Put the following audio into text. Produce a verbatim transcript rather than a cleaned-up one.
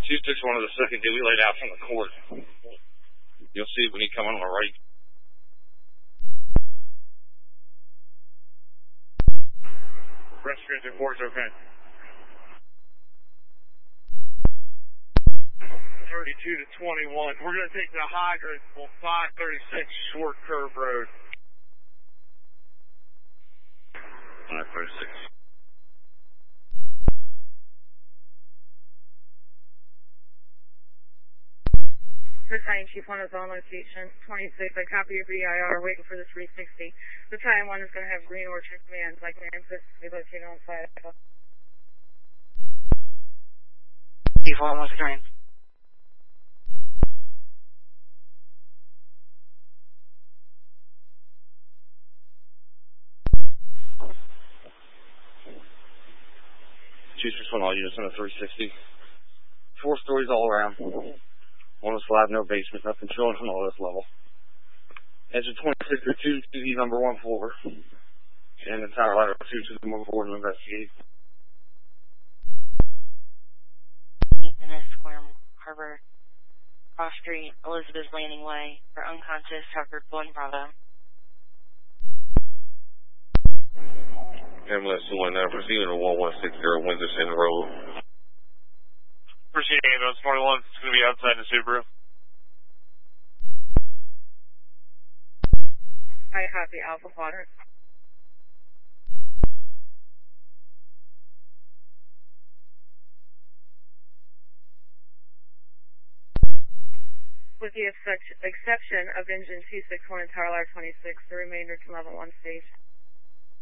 two six one of the second day we laid out from the court. You'll see when you come on the right. Restaurant reports okay. thirty-two to twenty-one. We're going to take the hydrant on five thirty-six Short Curve Road. five thirty-six. Battalion Chief one is on location. twenty-six, I copy your B I R, waiting for the three sixty. Battalion one is going to have Green Orchard commands like Memphis, be located on site. Chief one, what's going on? two six one all units on a three sixty. Four stories all around. On the slab, no basement, nothing showing from all this level. Engine twenty-six or two to the number one floor. And the tower ladder two to the number four to investigate. Dennis Square Harbor, Cross Street, Elizabeth Landing Way, for unconscious, Harvard one Bravo. M S one there, proceeding to one one six zero Windsor Center Road. Proceeding ambulance twenty-one, it's going to be outside the Subaru. I copy Alpha Quadrant. With the exception of engine two six one and tower ladder twenty-six, the remainder can level one stage.